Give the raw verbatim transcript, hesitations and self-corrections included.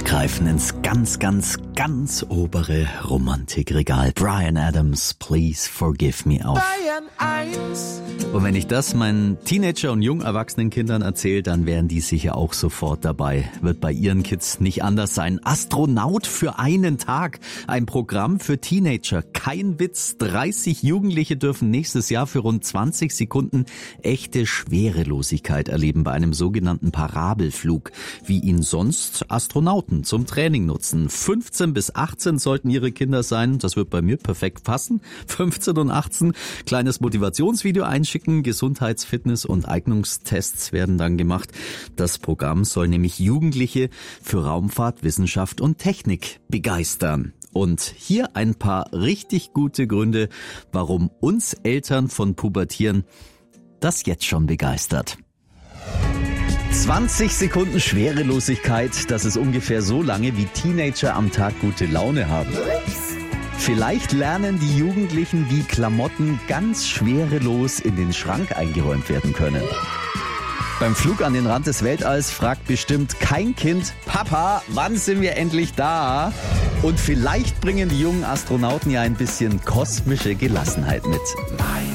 greifen ins ganz, ganz, ganz obere Romantikregal. Bryan Adams, Please Forgive Me auf. Und wenn ich das meinen Teenager- und jung erwachsenen Kindern erzähle, dann wären die sicher auch sofort dabei. Wird bei ihren Kids nicht anders sein. Astronaut für einen Tag. Ein Programm für Teenager. Kein Witz. dreißig Jugendliche dürfen nächstes Jahr für rund zwanzig Sekunden echte Schwerelosigkeit erleben bei einem sogenannten Parabelflug, wie ihn sonst Astronauten zum Training nutzen. fünfzehn bis achtzehn sollten ihre Kinder sein. Das wird bei mir perfekt passen. fünfzehn und achtzehn. Kleines Motivationsvideo einschicken. Gesundheits-, Fitness- und Eignungstests werden dann gemacht. Das Programm soll nämlich Jugendliche für Raumfahrt, Wissenschaft und Technik begeistern. Und hier ein paar richtig gute Gründe, warum uns Eltern von Pubertieren das jetzt schon begeistert. zwanzig Sekunden Schwerelosigkeit, das ist ungefähr so lange, wie Teenager am Tag gute Laune haben. Vielleicht lernen die Jugendlichen, wie Klamotten ganz schwerelos in den Schrank eingeräumt werden können. Beim Flug an den Rand des Weltalls fragt bestimmt kein Kind, Papa, wann sind wir endlich da? Und vielleicht bringen die jungen Astronauten ja ein bisschen kosmische Gelassenheit mit.